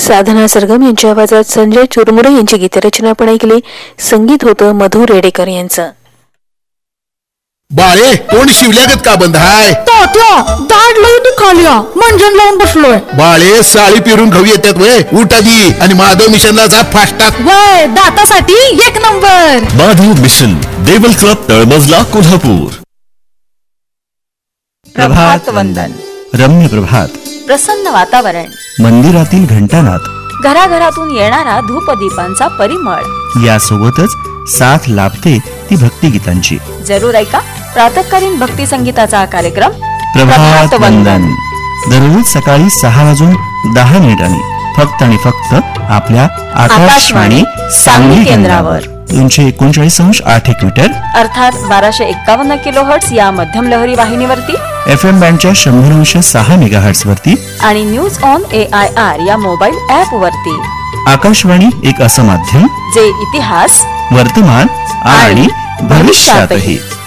साधना सरगम यांच्या आवाजात संजय चुरमुरे यांची गीतरचना पण ऐकली. संगीत होतं मधु रेडेकर यांचं. बाळे तोंड शिवल्यागत का बंद हाय? दाढ लई दुखाल्या मंजन लावून बसलोय. बाळे साळी पिरून खाऊ येतात वय. उठ आधी आणि माधव मिशनला जा फास्टात. वय दातासाठी एक number. Madhav mission, Deval club, तळमजला, कोल्हापूर. प्रभात वंदन. रम्य प्रभात, प्रसन्न वातावरण, मंदिरातील घंटानाद, घराघरातून येणारा धूपदीपांचा परिमळ, यासोबतच साथ लाभते ती भक्तिगीतांची. जरूर ऐका प्रातःकालीन भक्ती संगीताचा कार्यक्रम प्रभात वंदन. दररोज सकाळी 6:10 फक्त आणि फक्त आपल्या आकाशवाणी सांगली केंद्रावर 239.8 मीटर अर्थात 1251 किलोहर्ट्ज या मध्यम लहरी वाहिनीवरती, FM बँडच्या 100.6 मेगाहर्ट्ज वरती आणि न्यूज ऑन AIR या मोबाईल ऍप वरती. आकाशवाणी एक असं माध्यम जे इतिहास, वर्तमान आणि भविष्यातही